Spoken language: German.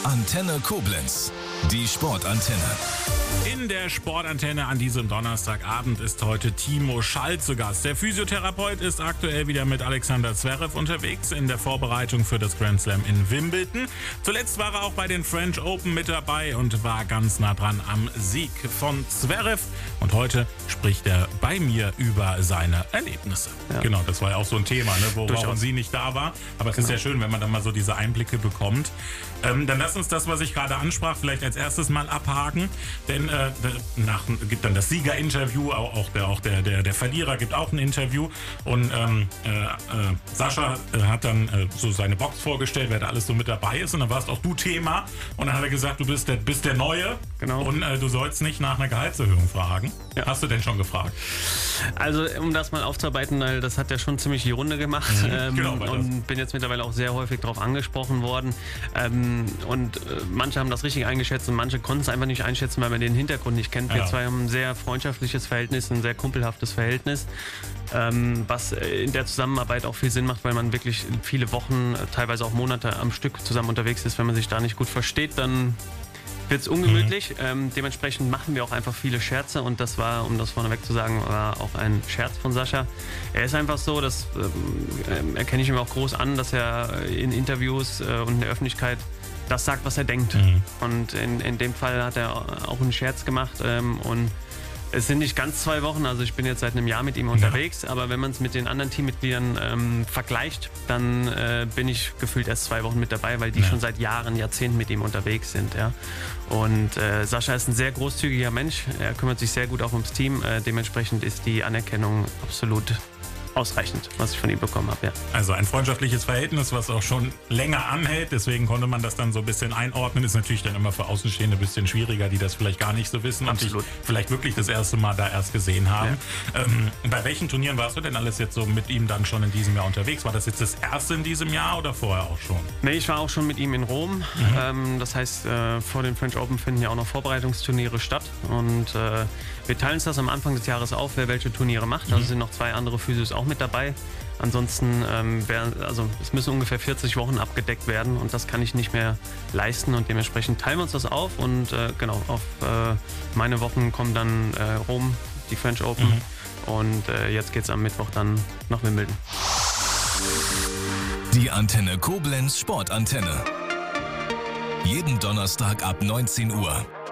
Antenne Koblenz, die Sportantenne. In der Sportantenne an diesem Donnerstagabend ist heute Timo Schall zu Gast. Der Physiotherapeut ist aktuell wieder mit Alexander Zverev unterwegs in der Vorbereitung für das Grand Slam in Wimbledon. Zuletzt war er auch bei den French Open mit dabei und war ganz nah dran am Sieg von Zverev. Und heute spricht er bei mir über seine Erlebnisse. Ja. Genau, das war ja auch so ein Thema, ne, worauf sie nicht da war. Aber es ist ja schön, wenn man dann mal so diese Einblicke bekommt. Dann lass uns das, was ich gerade ansprach, vielleicht als erstes mal abhaken. Denn gibt dann das Siegerinterview, auch der Verlierer gibt auch ein Interview. Und Sascha hat dann so seine Box vorgestellt, wer da alles so mit dabei ist. Und dann warst auch du Thema. Und dann hat er gesagt, du bist der Neue. Genau. Und du sollst nicht nach einer Gehaltserhöhung fragen. Ja. Hast du denn schon gefragt? Also um das mal aufzuarbeiten, weil das hat ja schon ziemlich die Runde gemacht. Und bin jetzt mittlerweile auch sehr häufig darauf angesprochen worden. Manche haben das richtig eingeschätzt und manche konnten es einfach nicht einschätzen, weil man den Hintergrund nicht kennt. Wir zwei haben ein sehr freundschaftliches Verhältnis, ein sehr kumpelhaftes Verhältnis, was in der Zusammenarbeit auch viel Sinn macht, weil man wirklich viele Wochen, teilweise auch Monate am Stück zusammen unterwegs ist. Wenn man sich da nicht gut versteht, dann wird es ungemütlich. Dementsprechend machen wir auch einfach viele Scherze und das war, um das vorneweg zu sagen, war auch ein Scherz von Sascha. Er ist einfach so, das erkenne ich ihm auch groß an, dass er in Interviews und in der Öffentlichkeit das sagt, was er denkt. Und in dem Fall hat er auch einen Scherz gemacht und es sind nicht ganz 2 Wochen, also ich bin jetzt seit einem Jahr mit ihm unterwegs, aber wenn man es mit den anderen Teammitgliedern vergleicht, dann bin ich gefühlt erst 2 Wochen mit dabei, weil die schon seit Jahren, Jahrzehnten mit ihm unterwegs sind. Ja. Und Sascha ist ein sehr großzügiger Mensch, er kümmert sich sehr gut auch ums Team, dementsprechend ist die Anerkennung absolut ausreichend, was ich von ihm bekommen habe, ja. Also ein freundschaftliches Verhältnis, was auch schon länger anhält, deswegen konnte man das dann so ein bisschen einordnen, ist natürlich dann immer für Außenstehende ein bisschen schwieriger, die das vielleicht gar nicht so wissen. Absolut. Und dich vielleicht wirklich das erste Mal da erst gesehen haben. Ja. Bei welchen Turnieren warst du denn alles jetzt so mit ihm dann schon in diesem Jahr unterwegs? War das jetzt das erste in diesem Jahr oder vorher auch schon? Nee, ich war auch schon mit ihm in Rom. Das heißt, vor den French Open finden ja auch noch Vorbereitungsturniere statt und wir teilen uns das am Anfang des Jahres auf, wer welche Turniere macht. Also sind noch 2 andere Physios auch mit dabei. Ansonsten es müssen ungefähr 40 Wochen abgedeckt werden und das kann ich nicht mehr leisten und dementsprechend teilen wir uns das auf und auf meine Wochen kommen dann Rom, die French Open und jetzt geht's am Mittwoch dann nach Wimbledon. Die Antenne Koblenz Sportantenne. Jeden Donnerstag ab 19 Uhr.